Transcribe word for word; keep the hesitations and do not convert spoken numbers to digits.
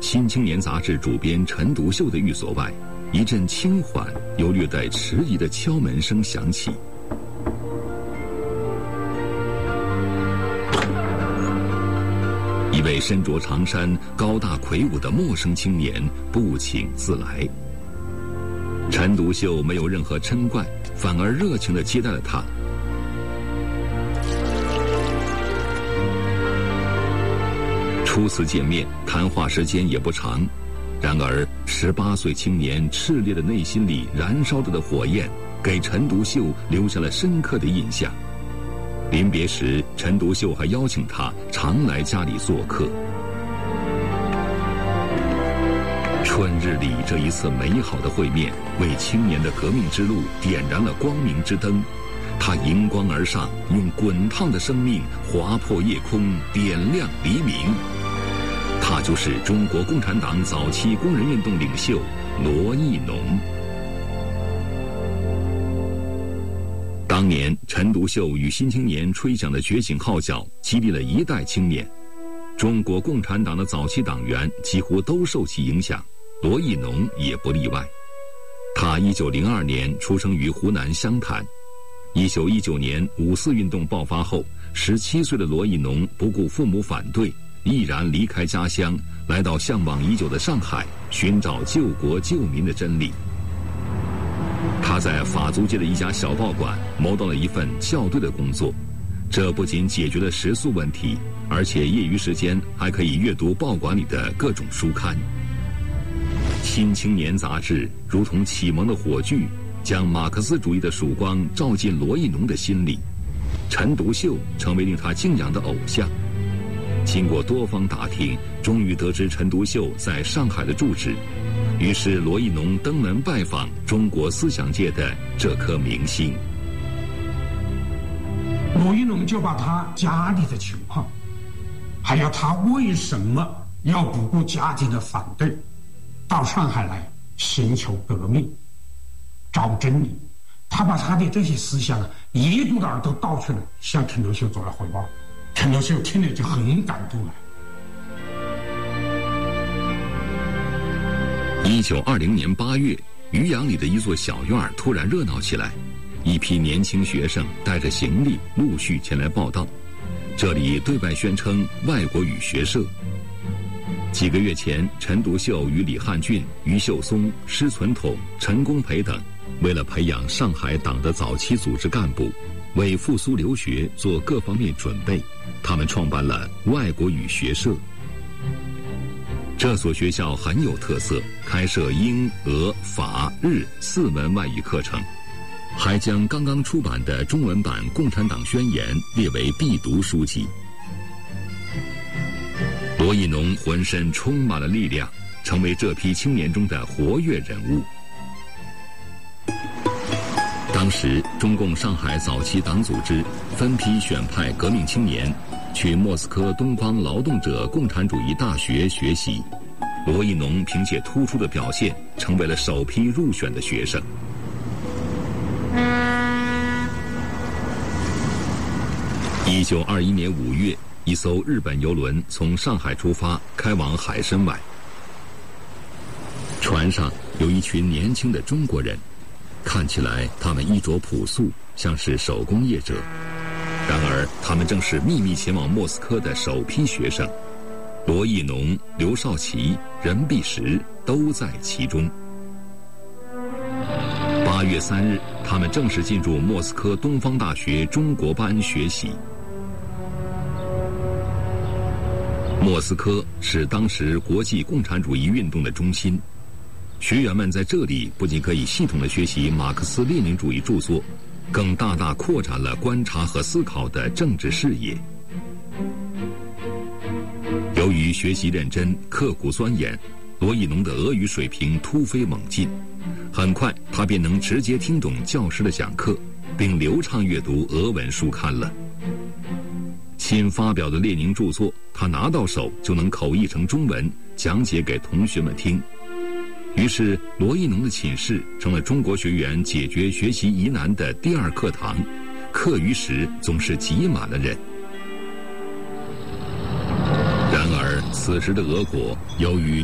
新青年》杂志主编陈独秀的寓所外，一阵轻缓又略带迟疑的敲门声响起。一位身着长衫、高大魁梧的陌生青年不请自来。陈独秀没有任何嗔怪，反而热情地接待了他。初次见面，谈话时间也不长，然而十八岁青年炽烈的内心里燃烧着的火焰，给陈独秀留下了深刻的印象。临别时，陈独秀还邀请他常来家里做客。春日里这一次美好的会面，为青年的革命之路点燃了光明之灯。他迎光而上，用滚烫的生命划破夜空，点亮黎明。他就是中国共产党早期工人运动领袖罗亦农。当年陈独秀与新青年吹响的觉醒号角，激励了一代青年。中国共产党的早期党员几乎都受其影响，罗亦农也不例外。他一九零二年出生于湖南湘潭。一九一九年五四运动爆发后，十七岁的罗亦农不顾父母反对，毅然离开家乡，来到向往已久的上海，寻找救国救民的真理。他在法租界的一家小报馆谋到了一份校对的工作，这不仅解决了食宿问题，而且业余时间还可以阅读报馆里的各种书刊。新青年杂志如同启蒙的火炬，将马克思主义的曙光照进罗亦农的心里。陈独秀成为令他敬仰的偶像。经过多方打听，终于得知陈独秀在上海的住址，于是罗亦农登门拜访中国思想界的这颗明星。 罗亦农就把他家里的情况，还有他为什么要不顾家庭的反对，到上海来寻求革命、找真理，他把他的这些思想一股脑都倒出来，向陈独秀做了汇报。陈独秀听了就很感动了。 一九二零年八月，渔阳里的一座小院突然热闹起来，一批年轻学生带着行李陆续前来报到。这里对外宣称外国语学社。几个月前，陈独秀与李汉俊、于秀松、施存统、陈公培等，为了培养上海党的早期组织干部，为复苏留学做各方面准备，他们创办了外国语学社。这所学校很有特色，开设英、俄、法、日四门外语课程，还将刚刚出版的中文版《共产党宣言》列为必读书籍。罗亦农浑身充满了力量，成为这批青年中的活跃人物。当时，中共上海早期党组织分批选派革命青年去莫斯科东方劳动者共产主义大学学习。罗亦农凭借突出的表现，成为了首批入选的学生。一九二一年五月，一艘日本游轮从上海出发，开往海参崴。船上有一群年轻的中国人，看起来他们衣着朴素，像是手工业者。然而，他们正是秘密前往莫斯科的首批学生。罗亦农、刘少奇、任弼时都在其中。八月三日，他们正式进入莫斯科东方大学中国班学习。莫斯科是当时国际共产主义运动的中心，学员们在这里不仅可以系统地学习马克思列宁主义著作，更大大扩展了观察和思考的政治视野。由于学习认真、刻苦钻研，罗亦农的俄语水平突飞猛进。很快，他便能直接听懂教师的讲课，并流畅阅读俄文书刊了。新发表的列宁著作，他拿到手就能口译成中文，讲解给同学们听。于是，罗亦农的寝室成了中国学员解决学习疑难的第二课堂，课余时总是挤满了人。然而，此时的俄国由于